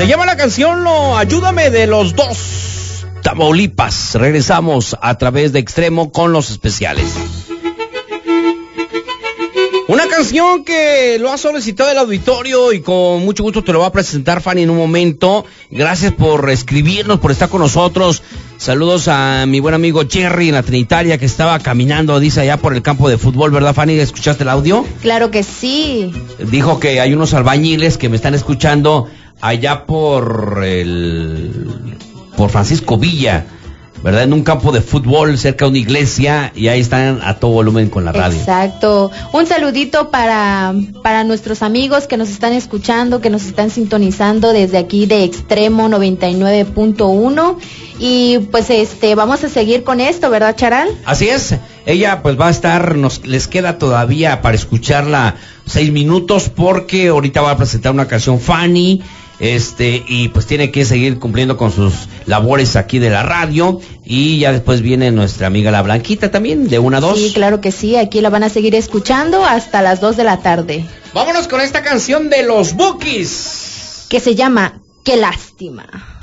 Se llama la canción Ayúdame de los Dos Tamaulipas. Regresamos a través de Extremo con los especiales. Una canción que lo ha solicitado el auditorio y con mucho gusto te lo va a presentar Fanny en un momento. Gracias por escribirnos, por estar con nosotros. Saludos a mi buen amigo Jerry en la Trinitaria que estaba caminando, dice, allá por el campo de fútbol, ¿verdad, Fanny? ¿Escuchaste el audio? Claro que sí. Dijo que hay unos albañiles que me están escuchando allá por Francisco Villa, ¿verdad? En un campo de fútbol cerca de una iglesia y ahí están a todo volumen con la radio. Exacto. Un saludito para nuestros amigos que nos están escuchando, que nos están sintonizando desde aquí de Extremo 99.1 y pues vamos a seguir con esto, ¿verdad, Charal? Así es. Ella pues va a estar, les queda todavía para escucharla 6 minutos porque ahorita va a presentar una canción Fanny. Y pues tiene que seguir cumpliendo con sus labores aquí de la radio y ya después viene nuestra amiga la Blanquita también de 1 a 2. Sí, claro que sí, aquí la van a seguir escuchando hasta las 2 de la tarde. Vámonos con esta canción de los Bukis que se llama Qué lástima.